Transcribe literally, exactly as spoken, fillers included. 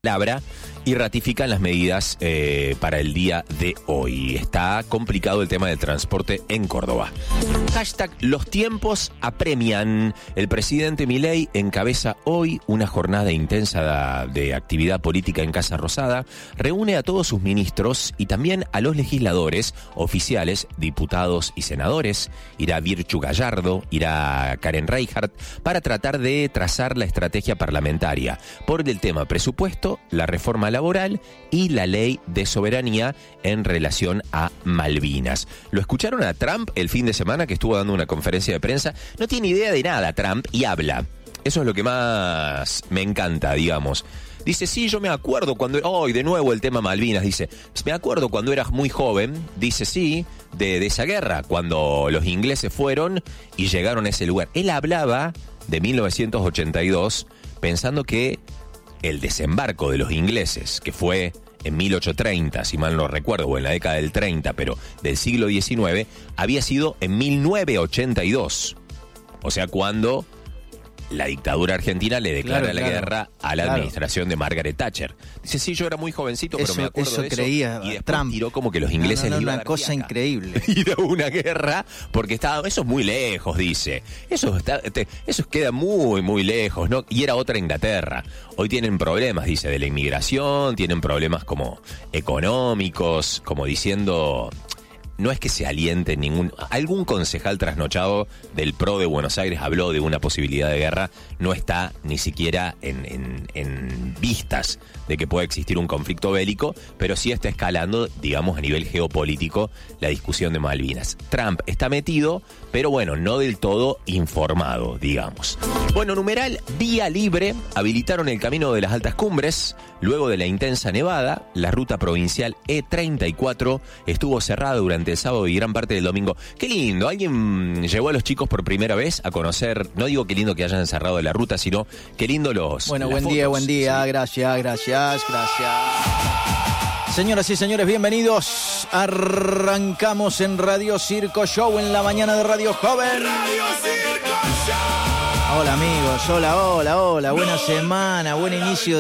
palabra y ratifican las medidas eh, para el día de hoy. Está complicado el tema del transporte en Córdoba. Hashtag los tiempos apremian. El presidente Milei encabeza hoy una jornada intensa de, de actividad política en Casa Rosada. Reúne a todos sus ministros y también a los legisladores, oficiales, diputados y senadores. Irá Virchu Gallardo, irá Karen Reichardt para tratar de trazar la estrategia parlamentaria por el tema presupuesto, la reforma laboral y la ley de soberanía en relación a Malvinas. ¿Lo escucharon a Trump el fin de semana que estuvo dando una conferencia de prensa? No tiene idea de nada Trump y habla. Eso es lo que más me encanta, digamos. Dice, sí, yo me acuerdo cuando... Hoy, oh, de nuevo el tema Malvinas, dice. Me acuerdo cuando eras muy joven, dice, sí, de, de esa guerra, cuando los ingleses fueron y llegaron a ese lugar. Él hablaba de mil novecientos ochenta y dos pensando que el desembarco de los ingleses, que fue en mil ochocientos treinta, si mal no recuerdo, o en la década del treinta, pero del siglo diecinueve, había sido en mil novecientos ochenta y dos. O sea, cuando la dictadura argentina le declara claro, la claro, guerra a la claro. administración de Margaret Thatcher. Dice, sí, yo era muy jovencito, pero eso, me acuerdo eso de eso. creía Y después Trump. tiró como que los ingleses no, no, no, le iban a una dar cosa fiaca. increíble. Ir a una guerra, porque estaba, eso es muy lejos, dice. Eso está, te, eso queda muy, muy lejos, ¿no? Y era otra Inglaterra. Hoy tienen problemas, dice, de la inmigración, tienen problemas como económicos, como diciendo... No es que se aliente ningún... Algún concejal trasnochado del P R O de Buenos Aires habló de una posibilidad de guerra. No está ni siquiera en, en, en vistas de que pueda existir un conflicto bélico, pero sí está escalando, digamos, a nivel geopolítico la discusión de Malvinas. Trump está metido, pero bueno, no del todo informado, digamos. Bueno, numeral vía libre. Habilitaron el camino de las altas cumbres. Luego de la intensa nevada, la ruta provincial E treinta y cuatro estuvo cerrada durante el sábado y gran parte del domingo. Qué lindo, alguien llevó a los chicos por primera vez a conocer, no digo qué lindo que hayan cerrado la ruta, sino qué lindo los... Bueno, buen fotos. día, buen día, Sí. gracias, gracias, gracias. Señoras y señores, bienvenidos. Arrancamos en Radio Circo Show en la mañana de Radio Joven. Radio Circo Show. Hola amigos, hola, hola, hola, buena semana, buen inicio